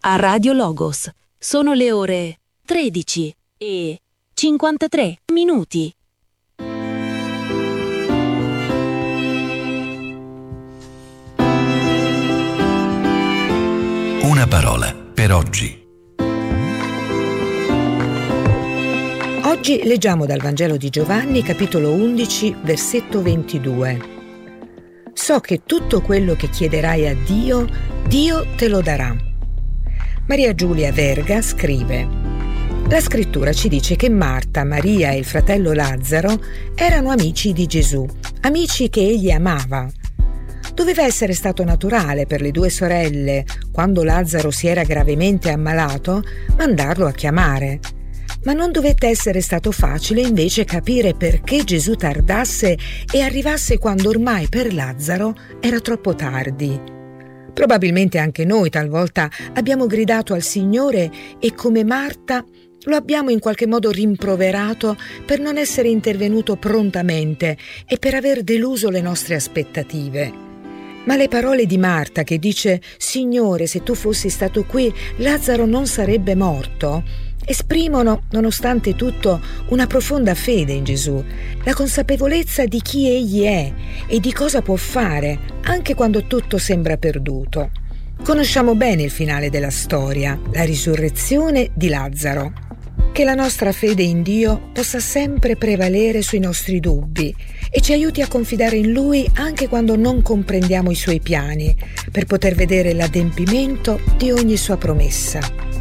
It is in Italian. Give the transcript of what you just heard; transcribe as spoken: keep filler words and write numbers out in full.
a Radio Logos. Sono le ore tredici e cinquantatré minuti. Una parola per oggi. Oggi leggiamo dal Vangelo di Giovanni, capitolo undici, versetto ventidue. So che tutto quello che chiederai a Dio, Dio te lo darà. Maria Giulia Verga scrive: la scrittura ci dice che Marta, Maria e il fratello Lazzaro erano amici di Gesù, amici che egli amava. Doveva essere stato naturale per le due sorelle, quando Lazzaro si era gravemente ammalato, mandarlo a chiamare. Ma non dovette essere stato facile invece capire perché Gesù tardasse e arrivasse quando ormai per Lazzaro era troppo tardi. Probabilmente anche noi talvolta abbiamo gridato al Signore e come Marta lo abbiamo in qualche modo rimproverato per non essere intervenuto prontamente e per aver deluso le nostre aspettative. Ma le parole di Marta che dice «Signore, se tu fossi stato qui, Lazzaro non sarebbe morto», esprimono, nonostante tutto, una profonda fede in Gesù, la consapevolezza di chi Egli è e di cosa può fare, anche quando tutto sembra perduto. Conosciamo bene il finale della storia, la risurrezione di Lazzaro. Che la nostra fede in Dio possa sempre prevalere sui nostri dubbi e ci aiuti a confidare in Lui anche quando non comprendiamo i Suoi piani, per poter vedere l'adempimento di ogni Sua promessa.